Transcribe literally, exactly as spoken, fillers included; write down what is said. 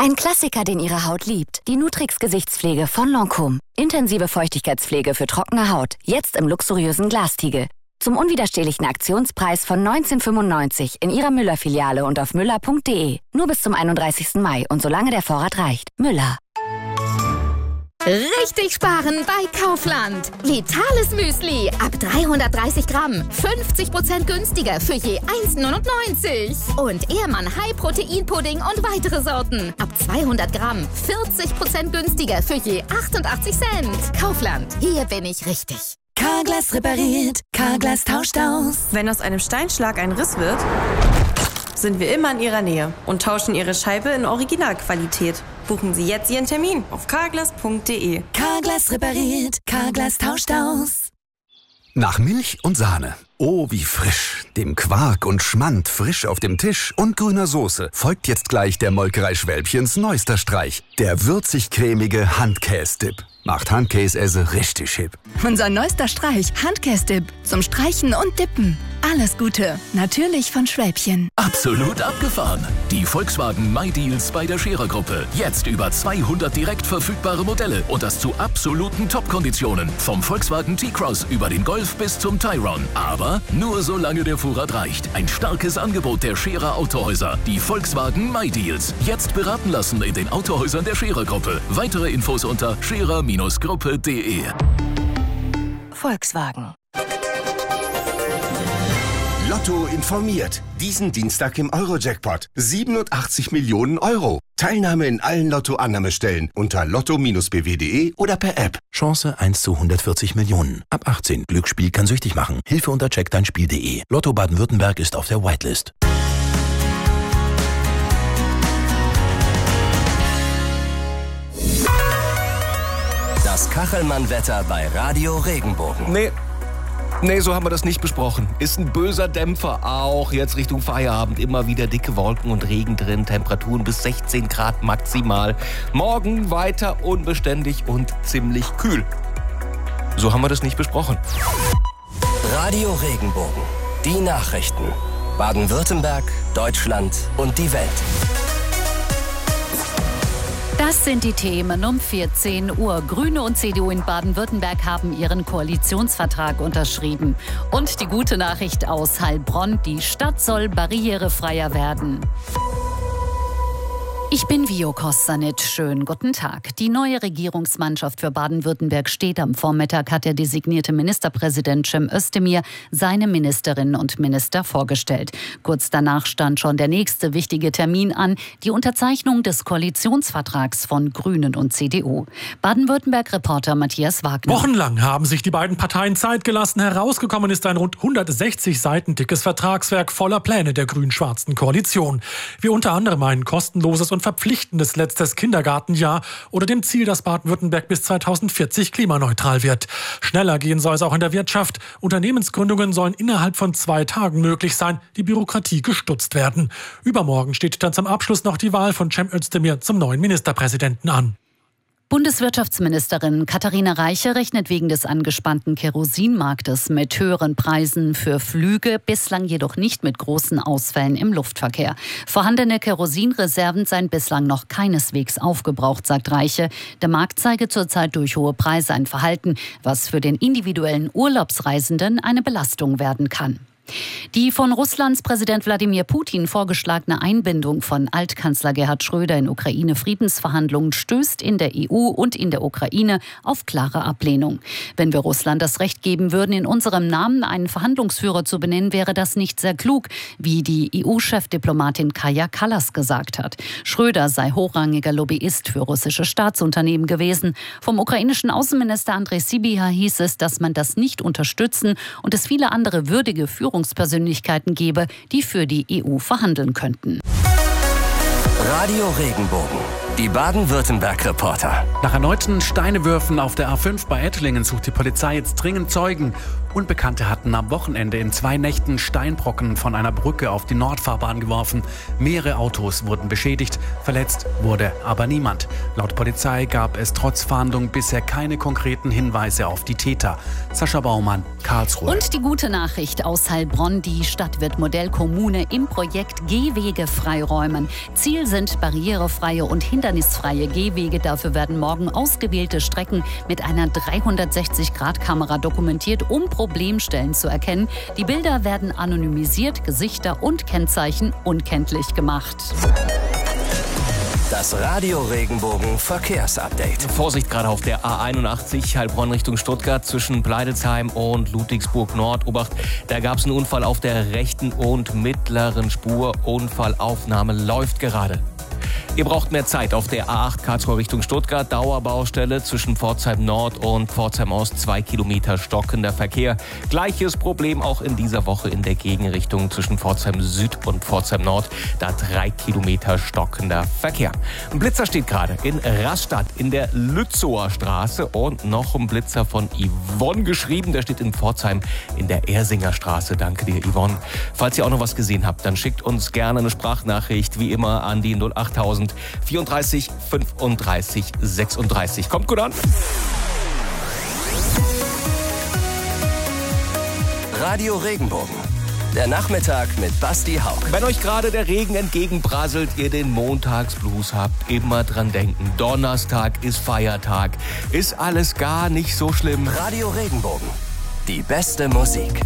Ein Klassiker, den Ihre Haut liebt. Die Nutrix Gesichtspflege von Lancôme. Intensive Feuchtigkeitspflege für trockene Haut. Jetzt im luxuriösen Glastiegel. Zum unwiderstehlichen Aktionspreis von neunzehn fünfundneunzig in Ihrer Müller-Filiale und auf müller punkt de. Nur bis zum einunddreißigsten Mai und solange der Vorrat reicht. Müller. Richtig sparen bei Kaufland. Vitales Müsli ab dreihundertdreißig Gramm. fünfzig Prozent günstiger für je eins neunundneunzig. Und Ehrmann High Protein Pudding und weitere Sorten. Ab zweihundert Gramm. vierzig Prozent günstiger für je achtundachtzig Cent. Kaufland. Hier bin ich richtig. Carglass repariert. Carglass tauscht aus. Wenn aus einem Steinschlag ein Riss wird, sind wir immer in Ihrer Nähe und tauschen Ihre Scheibe in Originalqualität. Buchen Sie jetzt Ihren Termin auf carglass punkt de. Carglass repariert. Carglass tauscht aus. Nach Milch und Sahne. Oh, wie frisch. Dem Quark und Schmand frisch auf dem Tisch und grüner Soße folgt jetzt gleich der Molkerei Schwälbchens neuester Streich. Der würzig-cremige Handkäse-Dip. Macht Handkäse richtig hip. Unser neuester Streich, Handkäse-Dip. Zum Streichen und Dippen. Alles Gute. Natürlich von Schwälbchen. Absolut abgefahren. Die Volkswagen MyDeals bei der Scherer-Gruppe. Jetzt über zweihundert direkt verfügbare Modelle und das zu absoluten Top-Konditionen. Vom Volkswagen T-Cross über den Golf bis zum Tayron. Aber nur solange der Vorrat reicht. Ein starkes Angebot der Scherer Autohäuser. Die Volkswagen MyDeals. Jetzt beraten lassen in den Autohäusern der Scherer-Gruppe. Weitere Infos unter scherer Gruppe punkt de. Volkswagen. Lotto informiert. Diesen Dienstag im Euro-Jackpot. siebenundachtzig Millionen Euro. Teilnahme in allen Lotto-Annahmestellen unter lotto Bindestrich b w punkt de oder per App. Chance eins zu hundertvierzig Millionen. Ab achtzehn. Glücksspiel kann süchtig machen. Hilfe unter check dein Spiel punkt de. Lotto Baden-Württemberg ist auf der Whitelist. Das Kachelmann-Wetter bei Radio Regenbogen. Nee. Nee, so haben wir das nicht besprochen. Ist ein böser Dämpfer, auch jetzt Richtung Feierabend. Immer wieder dicke Wolken und Regen drin, Temperaturen bis sechzehn Grad maximal. Morgen weiter unbeständig und ziemlich kühl. So haben wir das nicht besprochen. Radio Regenbogen, die Nachrichten. Baden-Württemberg, Deutschland und die Welt. Das sind die Themen um vierzehn Uhr. Grüne und C D U in Baden-Württemberg haben ihren Koalitionsvertrag unterschrieben. Und die gute Nachricht aus Heilbronn, die Stadt soll barrierefreier werden. Ich bin Vio Kostanic. Schönen guten Tag. Die neue Regierungsmannschaft für Baden-Württemberg steht. Am Vormittag hat der designierte Ministerpräsident Cem Özdemir seine Ministerinnen und Minister vorgestellt. Kurz danach stand schon der nächste wichtige Termin an, die Unterzeichnung des Koalitionsvertrags von Grünen und C D U. Baden-Württemberg-Reporter Matthias Wagner. Wochenlang haben sich die beiden Parteien Zeit gelassen. Herausgekommen ist ein rund hundertsechzig Seiten dickes Vertragswerk voller Pläne der grün-schwarzen Koalition. Wie unter anderem ein kostenloses und verpflichtendes letztes Kindergartenjahr oder dem Ziel, dass Baden-Württemberg bis zweitausendvierzig klimaneutral wird. Schneller gehen soll es auch in der Wirtschaft. Unternehmensgründungen sollen innerhalb von zwei Tagen möglich sein, die Bürokratie gestutzt werden. Übermorgen steht dann zum Abschluss noch die Wahl von Cem Özdemir zum neuen Ministerpräsidenten an. Bundeswirtschaftsministerin Katharina Reiche rechnet wegen des angespannten Kerosinmarktes mit höheren Preisen für Flüge, bislang jedoch nicht mit großen Ausfällen im Luftverkehr. Vorhandene Kerosinreserven seien bislang noch keineswegs aufgebraucht, sagt Reiche. Der Markt zeige zurzeit durch hohe Preise ein Verhalten, was für den individuellen Urlaubsreisenden eine Belastung werden kann. Die von Russlands Präsident Wladimir Putin vorgeschlagene Einbindung von Altkanzler Gerhard Schröder in Ukraine-Friedensverhandlungen stößt in der E U und in der Ukraine auf klare Ablehnung. Wenn wir Russland das Recht geben würden, in unserem Namen einen Verhandlungsführer zu benennen, wäre das nicht sehr klug, wie die E U-Chefdiplomatin Kaja Kallas gesagt hat. Schröder sei hochrangiger Lobbyist für russische Staatsunternehmen gewesen. Vom ukrainischen Außenminister Andrej Sybiha hieß es, dass man das nicht unterstützen und es viele andere würdige Führungspersonen Persönlichkeiten gebe, die für die E U verhandeln könnten. Radio Regenbogen, Die Baden-Württemberg-Reporter. Nach erneuten Steinewürfen auf der A fünf bei Ettlingen sucht die Polizei jetzt dringend Zeugen. Unbekannte hatten am Wochenende in zwei Nächten Steinbrocken von einer Brücke auf die Nordfahrbahn geworfen. Mehrere Autos wurden beschädigt, verletzt wurde aber niemand. Laut Polizei gab es trotz Fahndung bisher keine konkreten Hinweise auf die Täter. Sascha Baumann, Karlsruhe. Und die gute Nachricht aus Heilbronn: Die Stadt wird Modellkommune im Projekt Gehwege freiräumen. Ziel sind barrierefreie und hindernisfreie Gehwege. Dafür werden morgen ausgewählte Strecken mit einer dreihundertsechzig Grad Kamera dokumentiert, um Problemstellen zu erkennen. Die Bilder werden anonymisiert, Gesichter und Kennzeichen unkenntlich gemacht. Das Radio Regenbogen Verkehrsupdate. Vorsicht gerade auf der A einundachtzig Heilbronn Richtung Stuttgart zwischen Bleidelsheim und Ludwigsburg Nord. Obacht, da gab es einen Unfall auf der rechten und mittleren Spur. Unfallaufnahme läuft gerade. Ihr braucht mehr Zeit auf der A acht Karlsruhe Richtung Stuttgart. Dauerbaustelle zwischen Pforzheim Nord und Pforzheim Ost. Zwei Kilometer stockender Verkehr. Gleiches Problem auch in dieser Woche in der Gegenrichtung zwischen Pforzheim Süd und Pforzheim Nord. Da drei Kilometer stockender Verkehr. Ein Blitzer steht gerade in Rastatt in der Lützower Straße. Und noch ein Blitzer von Yvonne geschrieben. Der steht in Pforzheim in der Ersinger Straße. Danke dir, Yvonne. Falls ihr auch noch was gesehen habt, dann schickt uns gerne eine Sprachnachricht, wie immer, an die null achttausend vierunddreißig fünfunddreißig sechsunddreißig. Kommt gut an. Radio Regenbogen. Der Nachmittag mit Basti Hauck. Wenn euch gerade der Regen entgegenprasselt, ihr den Montagsblues habt, immer dran denken. Donnerstag ist Feiertag. Ist alles gar nicht so schlimm. Radio Regenbogen. Die beste Musik.